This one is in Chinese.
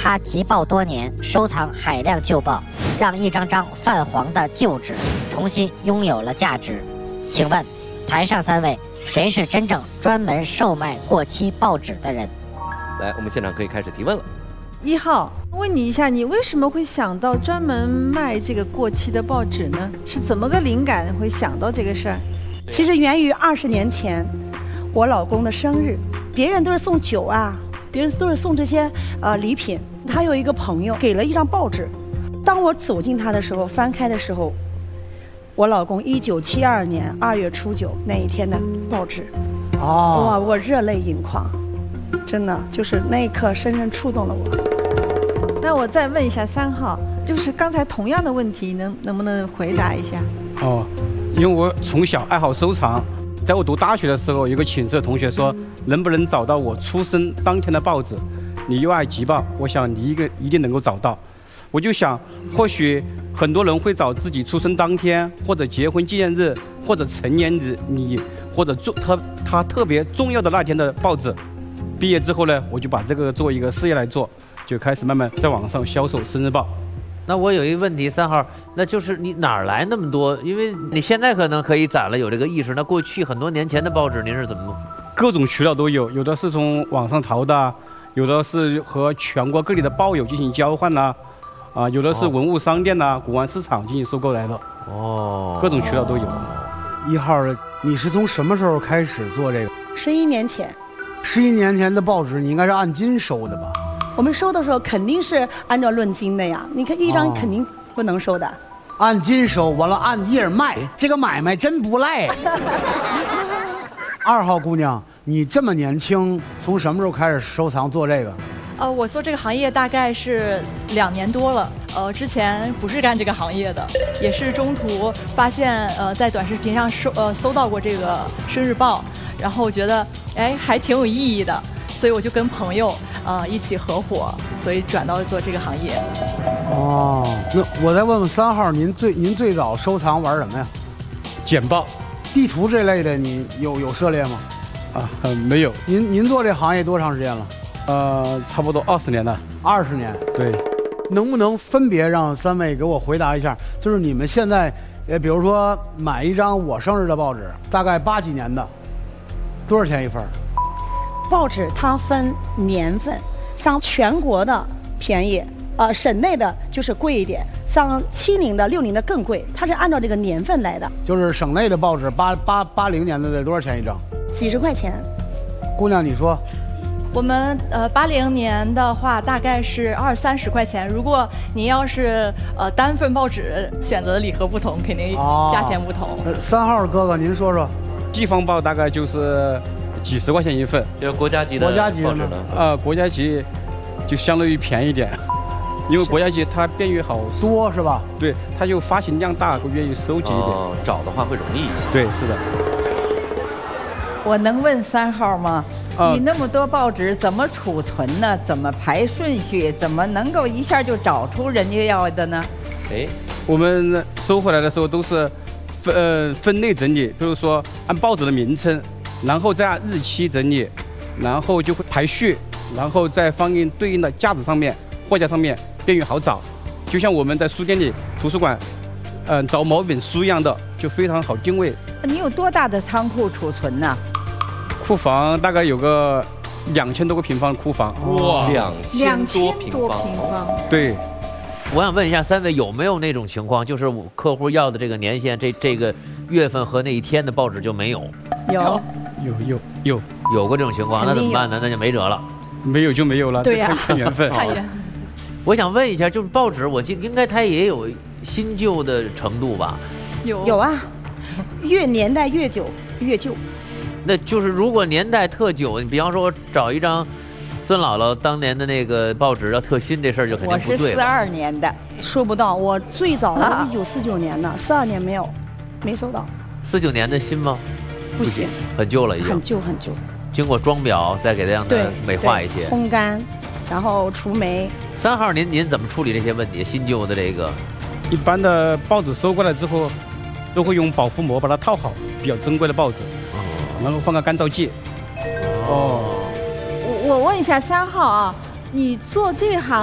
他集报多年，收藏海量旧报，让一张张泛黄的旧纸重新拥有了价值。请问，台上3位，谁是真正专门售卖过期报纸的人？ 来，我们现场可以开始提问了。 1号，问你一下，你为什么会想到专门卖这个过期的报纸呢？是怎么个灵感会想到这个事儿？ 其实源于20年前，我老公的生日，别人都是送酒啊，别人都是送这些礼品，他有一个朋友给了一张报纸，当我走近他的时候，翻开的时候，我老公1972年2月初9那一天的报纸，哇，我热泪盈眶，真的就是那一刻深深触动了我。 那我再问一下3号，就是刚才同样的问题，能不能回答一下？ 因为我从小爱好收藏，在我读大学的时候，有个寝室的同学说，能不能找到我出生当天的报纸？你又爱集报，我想你一定能够找到。我就想，或许很多人会找自己出生当天，或者结婚纪念日，或者成年日，或者他特别重要的那天的报纸。毕业之后呢，我就把这个做一个事业来做，就开始慢慢在网上销售生日报。 那我有一个问题，3号，那就是你哪儿来那么多？因为你现在可能可以攒了，有这个意识。那过去很多年前的报纸，您是怎么？ 各种渠道都有，有的是从网上淘的，有的是和全国各地的报友进行交换啦，有的是文物商店呐、古玩市场进行收购来的。各种渠道都有。 1号，你是从什么时候开始做这个 ？11年前。 11年前的报纸，你应该是按斤收的吧？ 我们收的时候肯定是按照论斤的呀，你看一张肯定不能收的。 按斤收，完了按页卖，这个买卖真不赖。2号姑娘，你这么年轻，从什么时候开始收藏做这个？ 我做这个行业大概是2年多了。之前不是干这个行业的，也是中途发现在短视频上搜到过这个生日报，然后觉得还挺有意义的，所以我就跟朋友一起合伙，所以转到做这个行业。 那我再问问3号，您最早收藏玩什么呀？ 简报、 地图这类的，你有涉猎吗？ 没有。 您做这行业多长时间了？ 差不多20年了。 20年。 对。 能不能分别让3位给我回答一下？就是你们现在，比如说买一张我生日的报纸，大概80几年的，多少钱一份？ 报纸它分年份，像全国的便宜，省内的就是贵一点，像70的、60的更贵，它是按照这个年份来的。 就是省内的报纸80年的得多少钱一张？ 几十块钱。 姑娘，你说。 我们80年的话大概是20-30块钱，如果您要是单份报纸选择的礼盒不同，肯定价钱不同。 3号哥哥您说说。 地方报大概就是几十块钱一份， 就是国家级的报纸呢？ 国家级就相对于便宜点，因为国家级它便于好多是吧？ 对，它就发行量大，会愿意收集一点。 找的话会容易一些。 对，是的。 我能问3号吗？你那么多报纸怎么储存呢？怎么排顺序？怎么能够一下就找出人家要的呢？ 我们收回来的时候都是分类整理，比如说按报纸的名称，然后再按日期整理，然后就会排序，然后再放进对应的架子上面、货架上面，便于好找。就像我们在书店里、图书馆，找某本书一样的，就非常好定位。 你有多大的仓库储存呢？ 库房大概有个2000多个平方的库房。 哇，2000多平方。 对。 我想问一下3位，有没有那种情况，就是客户要的这个年限，这个月份和那一天的报纸就没有？有过这种情况，那怎么办呢？那就没辙了。 没有就没有了， 对呀， 看缘分。 我想问一下，就是报纸，我应该它也有新旧的程度吧？ 有啊，越年代越久越旧。 那就是如果年代特久，你比方说我找一张孙姥姥当年的那个报纸要特新，这事儿就肯定不对了。 我是42年的， 收不到。我最早的是1949年的，42年没收到。 49年的新吗？ 不行， 很旧了已经。 很旧。 经过装裱，再给它让它美化一些， 烘干，然后除霉。 3号，您怎么处理这些问题？新旧的这个， 一般的报纸收过来之后，都会用保护膜把它套好，比较珍贵的报纸。然后放个干燥剂。 我问一下3号啊，你做这行